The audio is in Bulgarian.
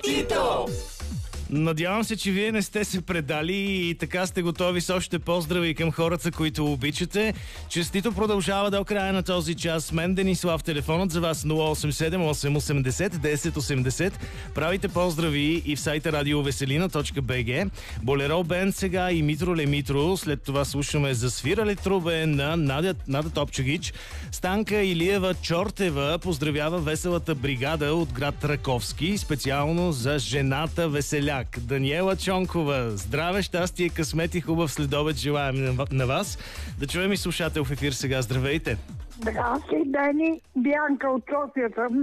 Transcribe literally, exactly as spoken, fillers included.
Тито! Надявам се, че вие не сте се предали и така сте готови с още поздрави към хората, които обичате. Честито продължава до края на този час. Мен Денислав, телефонът за вас нула осем седем осем осемдесет десет осемдесет. Правите поздрави и в сайта радиовеселина точка би джи. Болеро Бенд сега и Митро Лемитро. След това слушаме Засвирали трубе на Надя, Нада Топчагич. Станка Илиева Чортева поздравява веселата бригада от град Раковски, специално за жената Веселя. Даниела Чонкова, здраве, щастие, късмет и хубав следобед желаем на вас. Да чуем и слушател в ефир сега. Здравейте! Здрасти, Дени. Бянка от София съм.